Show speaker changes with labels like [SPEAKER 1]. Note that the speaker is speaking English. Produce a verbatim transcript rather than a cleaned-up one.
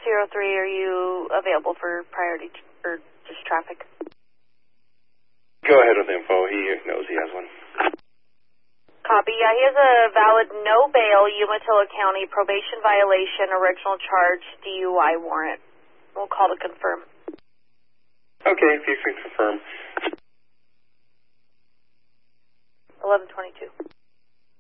[SPEAKER 1] zero three, are you available for priority t- or just traffic?
[SPEAKER 2] Go ahead with info. He knows he has one.
[SPEAKER 1] Copy. Yeah, he has a valid no bail Umatilla County probation violation, original charge, D U I warrant. We'll call to confirm.
[SPEAKER 2] Okay, if you can confirm.
[SPEAKER 1] eleven twenty-two.